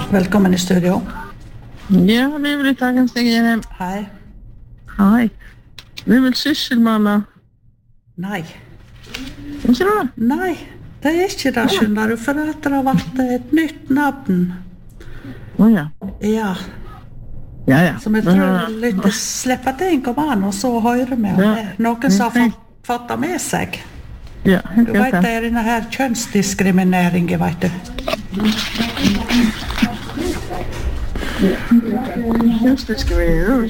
Velkommen i studio. Ja, vi vill ta en steg igen. Hei. Hej. Vi vill sysselmamma. Nei. Inte det? Nei, det er ikke det, skjønner du, for at det har vært et nytt navn. Ja. Ja, Ja. som jeg tror litt slipper at en kommer an, og så hører vi om det. Noen som har fått det med seg. Ja, Du vet, det er denne her kjønnsdiskrimineringen, vet du. Just det ska vi göra.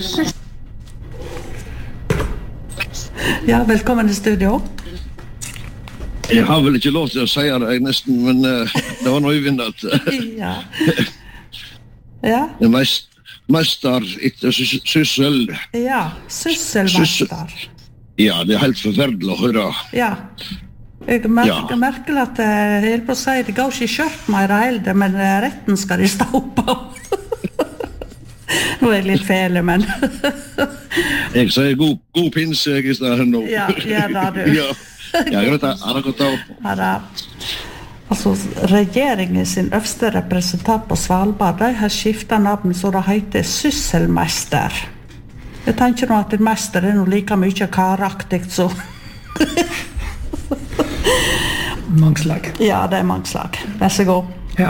Ja, velkommen i studio. Jeg har vel ikke lov til å si det, nesten, men det var noe øyvindet. Ja. Ja, Mester etter syssel. ja, sysselmester. Ja, det er helt forferdelig å høre. Ja. Jeg merker at jeg holder på å si, det går ikke i skjørt mer heller, men retten skal de stå på. Nå er jeg litt fele, men... Jeg sier god pinse, jeg i stedet nå. Ja, da du. Ja, greit, har det gått av. Ja, altså, regjeringen sin øverste representant på Svalbard, de har skiftet navn så det heter sysselmester. Jeg tenker nå at en mester er noe like mye karaktigt, så... Mangslag. Ja, det er mangslag. Vær så god. Ja.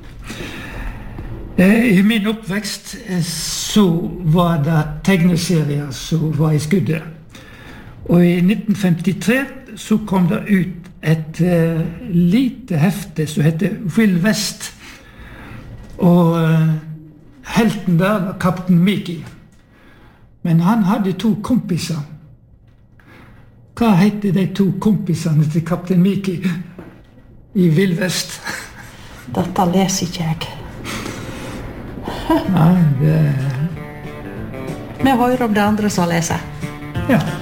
I min oppvekst så var det tegneserier som var i skuddet. Og i 1953 så kom det ut et lite hefte som heter Will West. Og helten der var kapten Mickey. Men han hadde 2 kompiser. Hva heter de 2 kompisene til kapten Mickey i Will West? Dette leser ikke jeg. Nei, det... Vi hører om det andre som leser. Ja.